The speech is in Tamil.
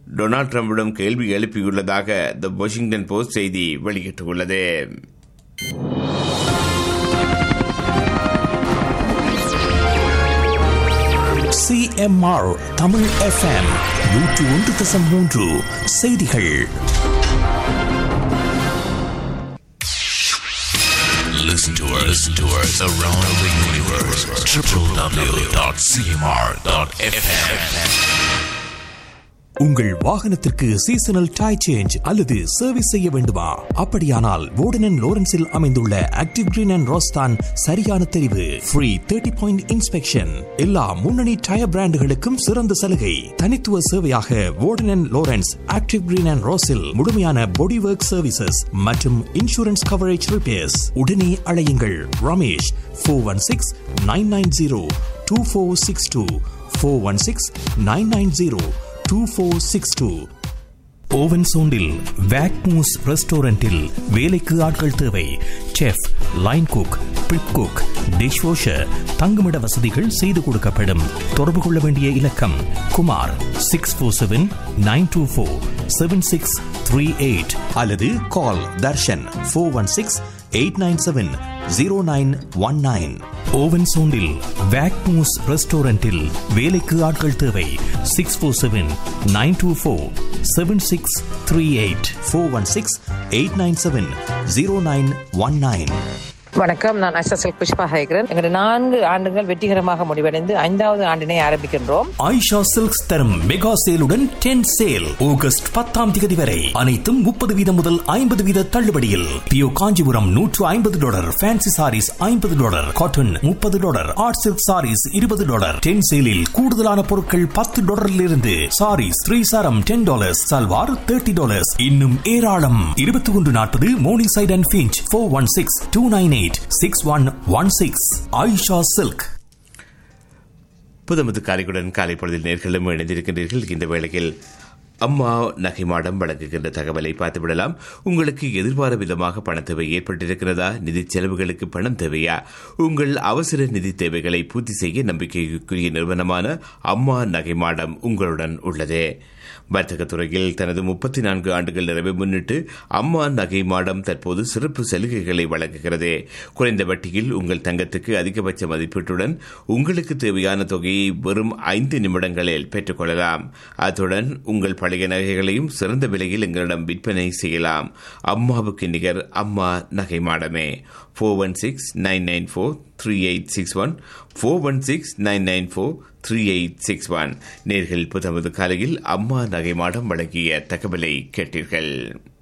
டொனால்ட் ட்ரம்பிடம் கேள்வி எழுப்பியுள்ளதாக தி வாஷிங்டன் போஸ்ட் செய்தி வெளியிட்டுள்ளது. CMR தமிழ் FM 101.3 செய்திகள். Listen to us around the universe. www.cmr.fm. உங்கள் வாகனத்திற்கு சீசனல் டை சேஞ்ச் அல்லது சர்வீஸ் செய்ய வேண்டுமா? அப்படியானால் வோர்டன் அண்ட் லோரன்ஸில் அமைந்துள்ள ஆக்டிவ் கிரீன் அண்ட் ரோஸ்தான் சரியான தெரிவு. ஃப்ரீ 30 பாயிண்ட் இன்ஸ்பெக்ஷன், எல்லா முன்னணி டயர் பிராண்டுகளுக்கும் சிறந்த சலுகை. தனித்துவ சேவையாக வோர்டன் and Lawrence active green and ரோஸில் முழுமையான பாடி ஒர்க் சர்வீசஸ் மற்றும் இன்சூரன்ஸ் கவரேஜ் ரிப்பேர்ஸ். உடனே அழையுங்கள் ரமேஷ் 416-990-2462 416-990-2462. ஓவன் சோண்டில் வேக்மூஸ் ரெஸ்டாரண்டில் வேலைக்கு ஆட்கள் தேவை. Chef, line cook, prep cook, dish washer, தங்குமிட வசதிகள் செய்து கொடுக்கப்படும். தொடர்பு கொள்ள வேண்டிய இலக்கம் குமார் 647-924-7638 அல்லது கால் தர்ஷன் 416-897-0919. ஓவன் சோண்டில் வேக்மூஸ் ரெஸ்டாரண்டில் வேலைக்கு ஆட்கள் தேவை. 647-924-7638 416-897-0919. வணக்கம், நான் ஐஷா புஷ்பா ஹைகரன். எங்களுடைய 4 ஆண்டுகள் வெற்றிகரமாக முடிவடைந்து 5வது ஆண்டினை ஆரம்பிக்கின்றோம். ஆயிஷா சில்க்ஸ் தரும் மெகா சேலுடன் 10 சேல் ஆகஸ்ட் 10 வரை அனைத்தும் 30% முதல் 50% தள்ளுபடியில். Pio Kanchipuram $150, fancy saris $50, cotton $30, art silk saris $20. 10 சேலில் கூடுதலான பொருட்கள் $10 இருந்து. சாரீஸ் 3 சாரம் $10, சல்வார் $30. இன்னும் ஏராளம். 2140 morning side and Finch 416-298-6116. Ayesha silk. புதுமது காலைக்குடன் காலை பொழுதில் நேர்களும் இணைந்திருக்கின்றீர்கள். இந்த வேளையில் அம்மா நகை மாடம் வழங்குகின்ற தகவலை பார்த்துவிடலாம். உங்களுக்கு எதிர்பார விதமாக பண தேவை ஏற்பட்டிருக்கிறதா? நிதி செலவுகளுக்கு பணம் தேவையா? உங்கள் அவசர நிதி தேவைகளை பூர்த்தி செய்ய நம்பிக்கைக்குரிய நிறுவனமான அம்மா நகை மாடம் உங்களுடன் உள்ளது. வர்த்தகத் துறையில் தனது 34 ஆண்டுகள் நிறைவை முன்னிட்டு அம்மா நகை மாடம் தற்போது சிறப்பு சலுகைகளை வழங்குகிறது. குறைந்த வட்டியில் உங்கள் தங்கத்துக்கு அதிகபட்ச மதிப்பீட்டுடன் உங்களுக்கு தேவையான தொகையை வெறும் 5 நிமிடங்களில் பெற்றுக் கொள்ளலாம். அத்துடன் உங்கள் பழைய நகைகளையும் சிறந்த விலையில் எங்களிடம் விற்பனை செய்யலாம். அம்மாவுக்கு நிகர் அம்மா நகை மாடமே. 416-994-3861 416-994-3861. நேர்கள் புதமது காலையில் அம்மா நகை மாடம் வழங்கிய தகவலை கேட்டீர்கள்.